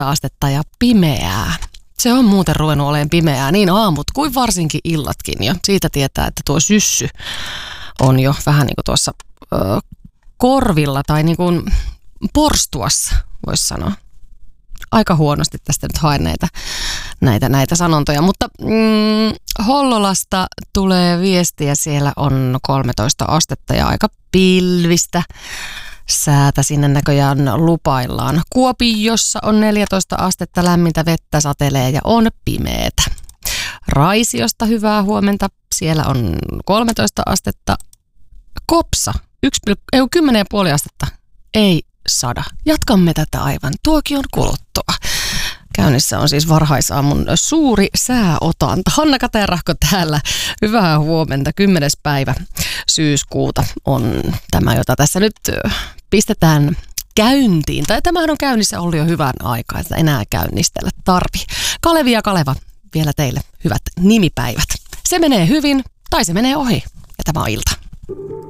astetta ja pimeää. Se on muuten ruvennut olemaan pimeää niin aamut kuin varsinkin illatkin jo. Siitä tietää, että tuo syssy on jo vähän niin kuin tuossa korvilla tai niin kuin porstuassa, voisi sanoa. Aika huonosti tästä nyt haen näitä sanontoja, mutta Hollolasta tulee viestiä, siellä on 13 astetta ja aika pilvistä säätä sinne näköjään lupaillaan. Kuopiossa on 14 astetta, lämmintä vettä satelee ja on pimeetä. Raisiosta hyvää huomenta, siellä on 13 astetta. Kopsa, 10,5 astetta, ei 100. Jatkamme tätä aivan tuokion kuluttua. Käynnissä on siis varhaisaamun suuri sääotanta. Hanna Katerahko täällä. Hyvää huomenta. 10. päivä syyskuuta on tämä, jota tässä nyt pistetään käyntiin. Tai tämähän on käynnissä ollut jo hyvän aikaa, että enää käynnistellä tarvii. Kalevi ja Kaleva, vielä teille hyvät nimipäivät. Se menee hyvin tai se menee ohi. Ja tämä on ilta.